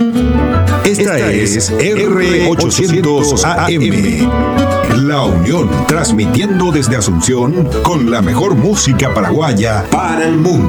Esta es R800 AM. La Unión, transmitiendo desde Asunción con la mejor música paraguaya para el mundo.